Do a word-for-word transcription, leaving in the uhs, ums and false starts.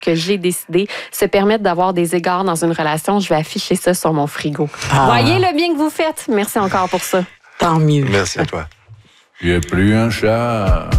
que j'ai décidé se permettre d'avoir des égards dans une relation. Je vais afficher ça sur mon frigo. Ah. Voyez le bien que vous faites. Merci encore pour ça. Tant mieux. Merci à toi. J'ai plus un chat.